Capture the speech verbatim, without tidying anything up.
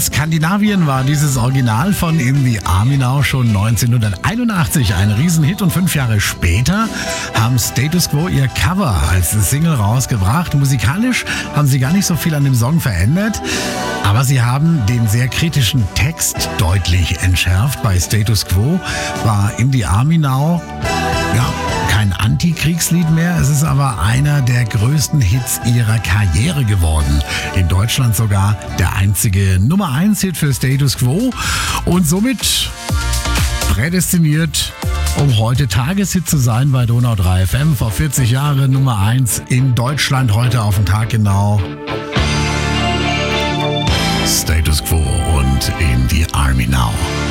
Skandinavien war dieses Original von In the Army Now schon neunzehnhunderteinundachtzig ein Riesenhit und fünf Jahre später haben Status Quo ihr Cover als Single rausgebracht. Musikalisch haben sie gar nicht so viel an dem Song verändert, aber sie haben den sehr kritischen Text deutlich entschärft. Bei Status Quo war In the Army Now ja kein Antikriegslied mehr, es ist aber einer der größten Hits ihrer Karriere geworden. In Deutschland sogar der einzige Nummer eins Hit für Status Quo und somit prädestiniert, um heute Tageshit zu sein bei Donau drei F M. Vor vierzig Jahren Nummer eins in Deutschland, heute auf den Tag genau. Status Quo und In the Army Now.